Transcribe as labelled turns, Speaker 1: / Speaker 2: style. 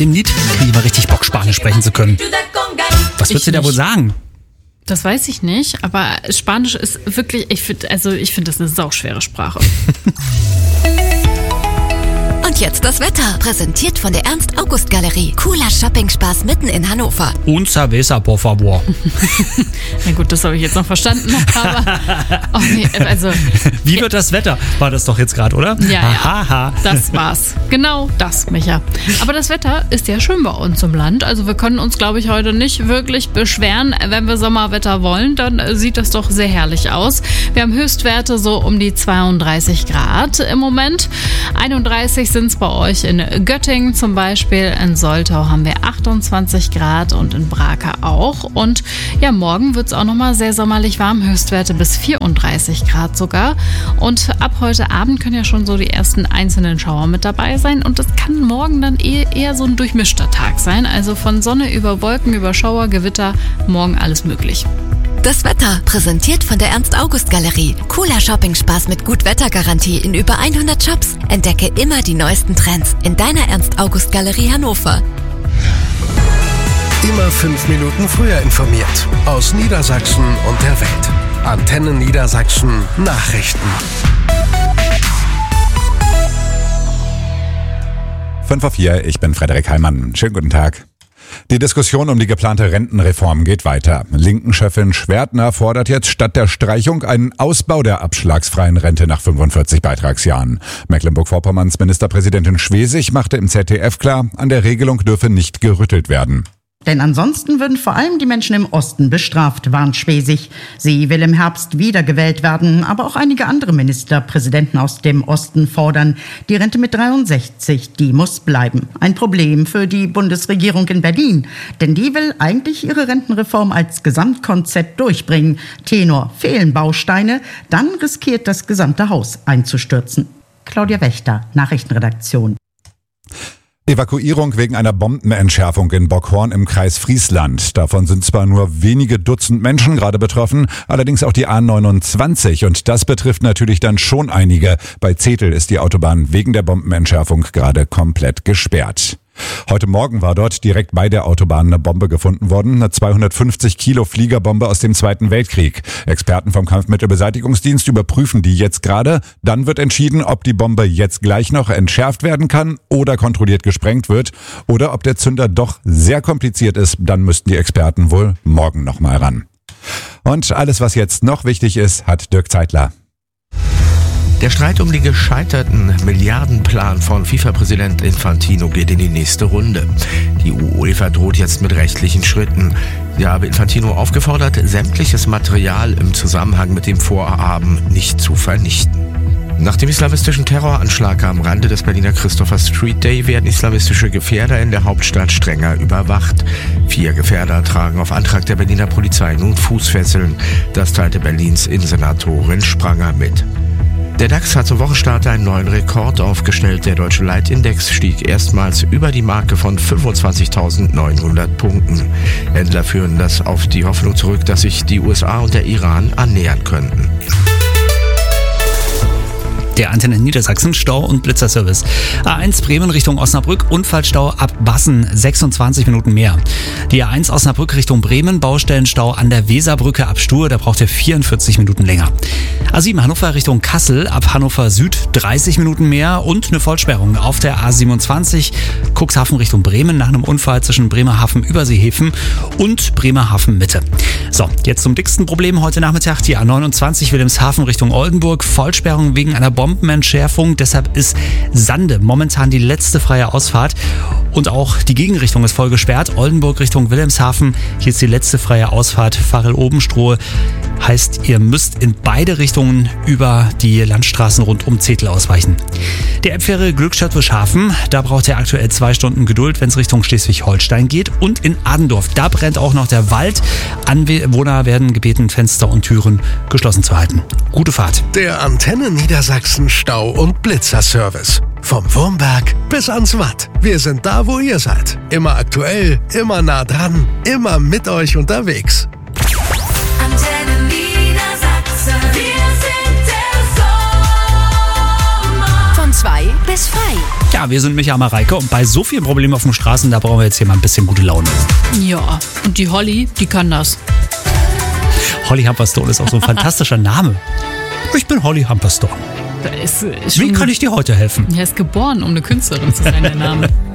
Speaker 1: dem Lied kriege ich mal richtig Bock, Spanisch sprechen zu können. Was würdest du da wohl sagen?
Speaker 2: Das weiß ich nicht, aber Spanisch ist wirklich, ich finde das eine sauschwere Sprache.
Speaker 3: Und jetzt das Wetter, präsentiert von der Ernst-August-Galerie. Cooler Shopping-Spaß mitten in Hannover.
Speaker 1: Un cerveza, por favor.
Speaker 2: Na gut, das habe ich jetzt noch verstanden, aber
Speaker 1: Wie wird das Wetter? War das doch jetzt gerade, oder?
Speaker 2: Ja, das war's. Genau das, Micha. Aber das Wetter ist ja schön bei uns im Land. Also wir können uns, glaube ich, heute nicht wirklich beschweren. Wenn wir Sommerwetter wollen, dann sieht das doch sehr herrlich aus. Wir haben Höchstwerte so um die 32 Grad im Moment. 31 sind es bei euch in Göttingen zum Beispiel. In Soltau haben wir 28 Grad und in Brakel auch. Und ja, morgen wird es auch nochmal sehr sommerlich warm. Höchstwerte bis 34 Grad sogar. Und ab heute Abend können ja schon so die ersten einzelnen Schauer mit dabei sein. Und es kann morgen dann eher so ein durchmischter Tag sein. Also von Sonne über Wolken, über Schauer, Gewitter, morgen alles möglich.
Speaker 3: Das Wetter, präsentiert von der Ernst-August-Galerie. Cooler Shopping-Spaß mit Gut-Wetter-Garantie in über 100 Shops. Entdecke immer die neuesten Trends in deiner Ernst-August-Galerie Hannover.
Speaker 4: Immer 5 Minuten früher informiert. Aus Niedersachsen und der Welt. Antenne Niedersachsen Nachrichten.
Speaker 5: 5:04, ich bin Frederik Heimann. Schönen guten Tag. Die Diskussion um die geplante Rentenreform geht weiter. Linken-Chefin Schwertner fordert jetzt statt der Streichung einen Ausbau der abschlagsfreien Rente nach 45 Beitragsjahren. Mecklenburg-Vorpommerns Ministerpräsidentin Schwesig machte im ZDF klar, an der Regelung dürfe nicht gerüttelt werden.
Speaker 6: Denn ansonsten würden vor allem die Menschen im Osten bestraft, warnt Schwesig. Sie will im Herbst wiedergewählt werden, aber auch einige andere Ministerpräsidenten aus dem Osten fordern, die Rente mit 63, die muss bleiben. Ein Problem für die Bundesregierung in Berlin, denn die will eigentlich ihre Rentenreform als Gesamtkonzept durchbringen. Tenor: fehlen Bausteine, dann riskiert das gesamte Haus einzustürzen. Claudia Wächter, Nachrichtenredaktion.
Speaker 5: Evakuierung wegen einer Bombenentschärfung in Bockhorn im Kreis Friesland. Davon sind zwar nur wenige Dutzend Menschen gerade betroffen, allerdings auch die A29 und das betrifft natürlich dann schon einige. Bei Zetel ist die Autobahn wegen der Bombenentschärfung gerade komplett gesperrt. Heute Morgen war dort direkt bei der Autobahn eine Bombe gefunden worden, eine 250 Kilo Fliegerbombe aus dem Zweiten Weltkrieg. Experten vom Kampfmittelbeseitigungsdienst überprüfen die jetzt gerade. Dann wird entschieden, ob die Bombe jetzt gleich noch entschärft werden kann oder kontrolliert gesprengt wird oder ob der Zünder doch sehr kompliziert ist. Dann müssten die Experten wohl morgen nochmal ran. Und alles, was jetzt noch wichtig ist, hat Dirk Zeitler.
Speaker 7: Der Streit um den gescheiterten Milliardenplan von FIFA-Präsident Infantino geht in die nächste Runde. Die UEFA droht jetzt mit rechtlichen Schritten. Sie habe Infantino aufgefordert, sämtliches Material im Zusammenhang mit dem Vorhaben nicht zu vernichten. Nach dem islamistischen Terroranschlag am Rande des Berliner Christopher Street Day werden islamistische Gefährder in der Hauptstadt strenger überwacht. 4 Gefährder tragen auf Antrag der Berliner Polizei nun Fußfesseln. Das teilte Berlins Innensenatorin Spranger mit. Der DAX hat zum Wochenstart einen neuen Rekord aufgestellt. Der deutsche Leitindex stieg erstmals über die Marke von 25.900 Punkten. Händler führen das auf die Hoffnung zurück, dass sich die USA und der Iran annähern könnten.
Speaker 1: Der Antenne Niedersachsen Stau- und Blitzerservice. A1 Bremen Richtung Osnabrück, Unfallstau ab Bassen, 26 Minuten mehr. Die A1 Osnabrück Richtung Bremen, Baustellenstau an der Weserbrücke ab Stur, da braucht ihr 44 Minuten länger. A7 Hannover Richtung Kassel, ab Hannover Süd 30 Minuten mehr und eine Vollsperrung auf der A27 Cuxhaven Richtung Bremen nach einem Unfall zwischen Bremerhaven Überseehäfen und Bremerhaven Mitte. So, jetzt zum dicksten Problem heute Nachmittag, die A29 Wilhelmshaven Richtung Oldenburg, Vollsperrung wegen einer Bombenentschärfung, deshalb ist Sande momentan die letzte freie Ausfahrt und auch die Gegenrichtung ist voll gesperrt. Oldenburg Richtung Wilhelmshaven, hier ist die letzte freie Ausfahrt. Varel-Obenstrohe heißt, ihr müsst in beide Richtungen über die Landstraßen rund um Zetel ausweichen. Der Elbfähre Glückstadt-Wischhafen, da braucht ihr aktuell 2 Stunden Geduld, wenn es Richtung Schleswig-Holstein geht. Und in Adendorf, da brennt auch noch der Wald. Anwohner werden gebeten, Fenster und Türen geschlossen zu halten. Gute Fahrt.
Speaker 4: Der Antenne Niedersachsen Stau- und Blitzerservice. Vom Wurmberg bis ans Watt. Wir sind da, wo ihr seid. Immer aktuell, immer nah dran, immer mit euch unterwegs.
Speaker 3: Antenne Niedersachsen. Wir sind der Sommer. Von 2 bis frei.
Speaker 1: Ja, wir sind Micha Mareike und bei so vielen Problemen auf den Straßen, da brauchen wir jetzt hier mal ein bisschen gute Laune.
Speaker 2: Ja, und die Holly, die kann das.
Speaker 1: Holly Humperstone ist auch so ein fantastischer Name. Ich bin Holly Humperstone.
Speaker 2: Ist
Speaker 1: Wie kann ich dir heute helfen?
Speaker 2: Er ist geboren, um eine Künstlerin zu sein, der Name.